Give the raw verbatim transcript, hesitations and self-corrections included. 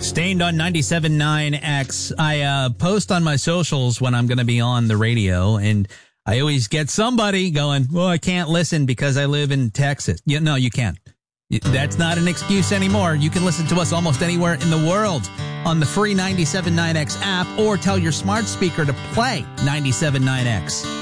Stained on ninety-seven point nine X. I uh, post on my socials when I'm going to be on the radio, and I always get somebody going, well, I can't listen because I live in Texas. Yeah, no, you can't. That's not an excuse anymore. You can listen to us almost anywhere in the world on the free ninety-seven point nine X app, or tell your smart speaker to play ninety-seven point nine X.